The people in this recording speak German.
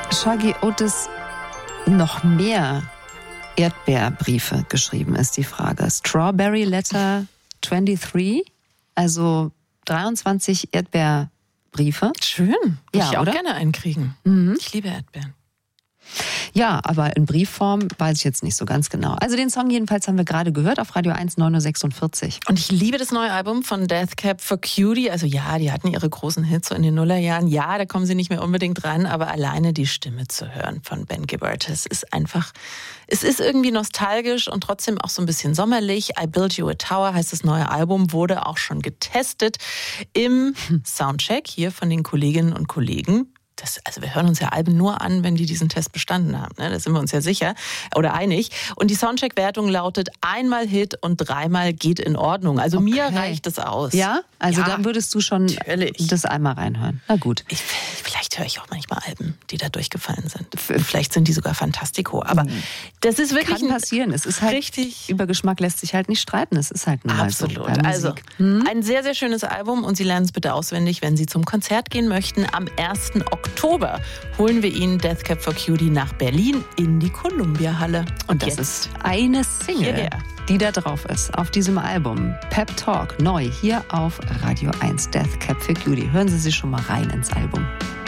Shuggie Otis noch mehr Erdbeerbriefe geschrieben, ist die Frage. Strawberry Letter 23, also 23 Erdbeerbriefe. Schön. Ja, ich auch oder? gerne einen kriegen. Ich liebe Erdbeeren. Ja, aber in Briefform weiß ich jetzt nicht so ganz genau. Also den Song jedenfalls haben wir gerade gehört auf Radio 1, 9.46 Uhr. Und ich liebe das neue Album von Death Cab for Cutie. Also ja, die hatten ihre großen Hits so in den Nullerjahren. Ja, da kommen sie nicht mehr unbedingt ran, aber alleine die Stimme zu hören von Ben Gibbard, es ist irgendwie nostalgisch und trotzdem auch so ein bisschen sommerlich. I Built You a Tower heißt das neue Album, wurde auch schon getestet im Soundcheck hier von den Kolleginnen und Kollegen. Also wir hören uns ja Alben nur an, wenn die diesen Test bestanden haben. Ne? Da sind wir uns ja sicher oder einig. Und die Soundcheck-Wertung lautet: einmal Hit und 3-mal geht in Ordnung. Also mir reicht das aus. Ja? Also dann würdest du schon das einmal reinhören. Na gut. Vielleicht höre ich auch manchmal Alben, die da durchgefallen sind. Vielleicht sind die sogar Fantastico. Aber das ist wirklich... Kann passieren. Es ist halt richtig... Über Geschmack lässt sich halt nicht streiten. Es ist halt nun mal so. Absolut. Also ein sehr, sehr schönes Album und Sie lernen es bitte auswendig, wenn Sie zum Konzert gehen möchten. Am 1. Oktober holen wir Ihnen Death Cab for Cutie nach Berlin in die Columbia-Halle. Und das ist eine Single, die da drauf ist, auf diesem Album. Pep Talk, neu, hier auf Radio 1, Death Cab for Cutie. Hören Sie sich schon mal rein ins Album.